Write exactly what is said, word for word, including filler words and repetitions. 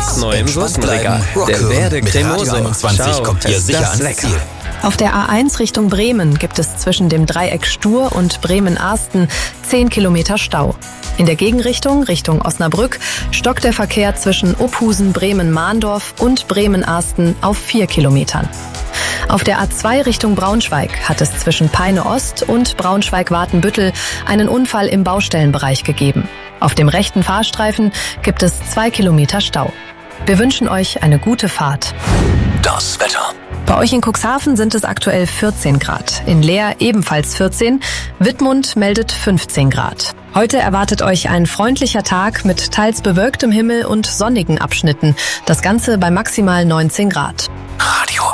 gibt's neu im Soßenregal. Der Rocco Verde mit Radio Cremoso. einundzwanzig Schau, kommt hier ist sicher das ans lecker. Ziel. Auf der A eins Richtung Bremen gibt es zwischen dem Dreieck Stur und Bremen-Arsten zehn Kilometer Stau. In der Gegenrichtung, Richtung Osnabrück, stockt der Verkehr zwischen Ophusen, Bremen-Mahndorf und Bremen-Arsten auf vier Kilometern. Auf der A zwei Richtung Braunschweig hat es zwischen Peine Ost und Braunschweig-Watenbüttel einen Unfall im Baustellenbereich gegeben. Auf dem rechten Fahrstreifen gibt es zwei Kilometer Stau. Wir wünschen euch eine gute Fahrt. Das Wetter. Bei euch in Cuxhaven sind es aktuell vierzehn Grad, in Leer ebenfalls vierzehn, Wittmund meldet fünfzehn Grad. Heute erwartet euch ein freundlicher Tag mit teils bewölktem Himmel und sonnigen Abschnitten, das Ganze bei maximal neunzehn Grad. Radio